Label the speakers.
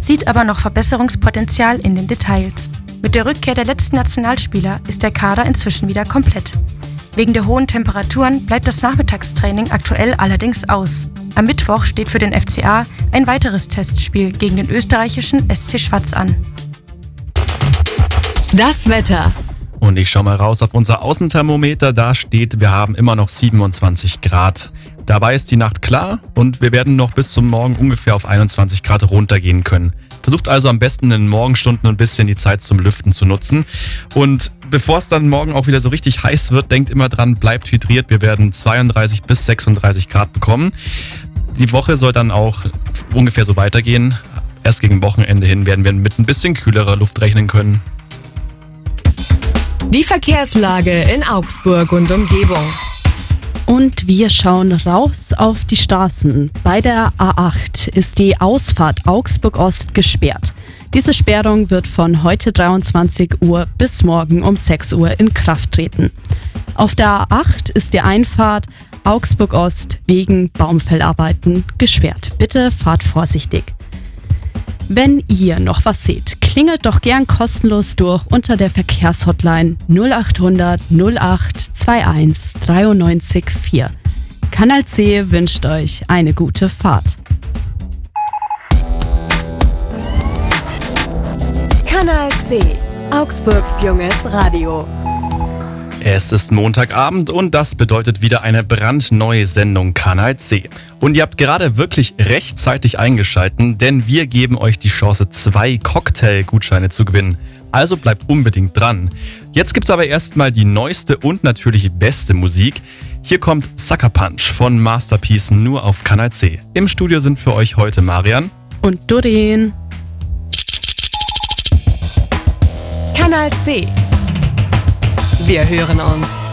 Speaker 1: sieht aber noch Verbesserungspotenzial in den Details. Mit der Rückkehr der letzten Nationalspieler ist der Kader inzwischen wieder komplett. Wegen der hohen Temperaturen bleibt das Nachmittagstraining aktuell allerdings aus. Am Mittwoch steht für den FCA ein weiteres Testspiel gegen den österreichischen SC Schwaz an.
Speaker 2: Das Wetter.
Speaker 3: Und ich schaue mal raus auf unser Außenthermometer. Da steht, wir haben immer noch 27 Grad. Dabei ist die Nacht klar und wir werden noch bis zum Morgen ungefähr auf 21 Grad runtergehen können. Versucht also am besten in den Morgenstunden ein bisschen die Zeit zum Lüften zu nutzen. Und bevor es dann morgen auch wieder so richtig heiß wird, denkt immer dran, bleibt hydriert. Wir werden 32 bis 36 Grad bekommen. Die Woche soll dann auch ungefähr so weitergehen. Erst gegen Wochenende hin werden wir mit ein bisschen kühlerer Luft rechnen können.
Speaker 2: Die Verkehrslage in Augsburg und Umgebung.
Speaker 4: Und wir schauen raus auf die Straßen. Bei der A8 ist die Ausfahrt Augsburg-Ost gesperrt. Diese Sperrung wird von heute 23 Uhr bis morgen um 6 Uhr in Kraft treten. Auf der A8 ist die Einfahrt Augsburg-Ost wegen Baumfellarbeiten gesperrt. Bitte fahrt vorsichtig. Wenn ihr noch was seht, klingelt doch gern kostenlos durch unter der Verkehrshotline 0800 08 21 93 4. Kanal C wünscht euch eine gute Fahrt.
Speaker 2: Kanal C, Augsburgs junges Radio.
Speaker 3: Es ist Montagabend und das bedeutet wieder eine brandneue Sendung Kanal C. Und ihr habt gerade wirklich rechtzeitig eingeschaltet, denn wir geben euch die Chance, 2 Cocktail-Gutscheine zu gewinnen. Also bleibt unbedingt dran. Jetzt gibt's aber erstmal die neueste und natürlich beste Musik. Hier kommt Sucker Punch von Masterpiece nur auf Kanal C. Im Studio sind für euch heute Marian
Speaker 4: und Doreen.
Speaker 2: Kanal C. Wir hören uns.